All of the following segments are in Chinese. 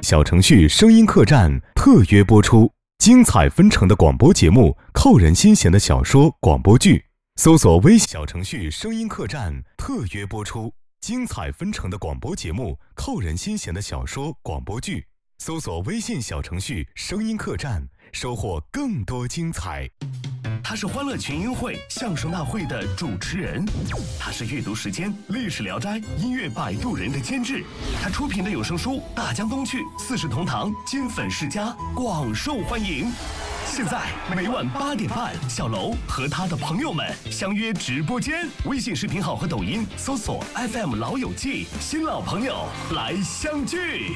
小程序声音客栈特约播出，精彩纷呈的广播节目，扣人心弦的小说广播剧。搜索微小程序声音客栈特约播出，精彩纷呈的广播节目，扣人心弦的小说广播剧。搜索微信小程序声音客栈，收获更多精彩。 他是欢乐群英会相声大会的主持人，他是阅读时间历史聊斋音乐摆渡人的监制，他出品的有声书《大江东去》《四世同堂》金粉世家广受欢迎。现在每晚8点半，小楼和他的朋友们相约直播间，微信视频号和抖音搜索 FM 老友记，新老朋友来相聚。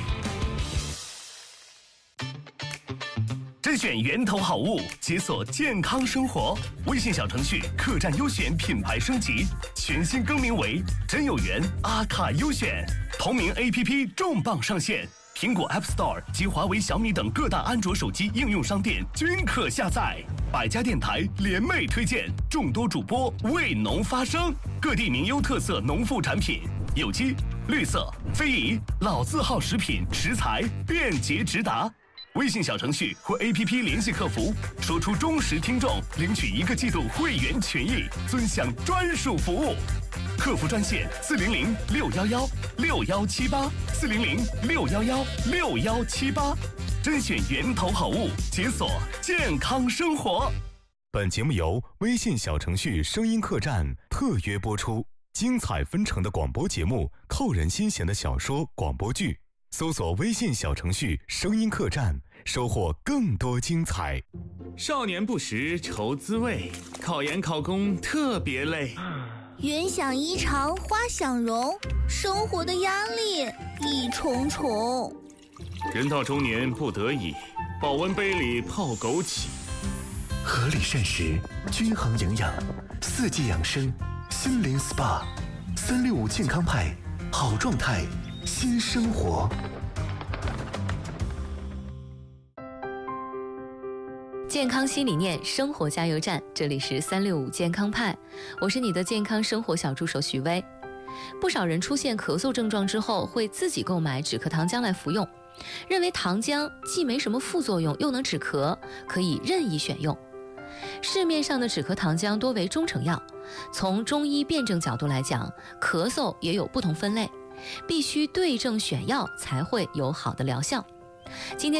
甄选源头好物，解锁健康生活。微信小程序客栈优选品牌升级，全新更名为真有缘阿卡优选。同名 APP 重磅上线，苹果 App Store 及华为、小米等各大安卓手机应用商店均可下载。百家电台联袂推荐，众多主播为农发声，各地名优特色农副产品，有机、绿色、非遗、老字号食品食材便捷直达。微信小程序或 APP 联系客服，说出忠实听众，领取1个季度会员权益，尊享专属服务。客服专线400-611-6178，400-611-6178，甄选源头好物，解锁健康生活。 本节目由微信小程序声音客栈特约播出，精彩纷呈的广播节目，扣人心弦的小说广播剧。搜索微信小程序声音客栈，收获更多精彩。 少年不识愁滋味，考研考公特别累。 云想衣裳花想容，生活的压力一重重。 人到中年不得已，保温杯里泡枸杞。 合理膳食，均衡营养，4季养生，心灵 SPA，365健康派，好状态新生活。 健康新理念，生活加油站，这里是365健康派，我是你的健康生活小助手徐薇。不少人出现咳嗽症状之后，会自己购买止咳糖浆来服用，认为糖浆既没什么副作用，又能止咳，可以任意选用。市面上的止咳糖浆多为中成药，从中医辩证角度来讲，咳嗽也有不同分类，必须对症选药才会有好的疗效。今天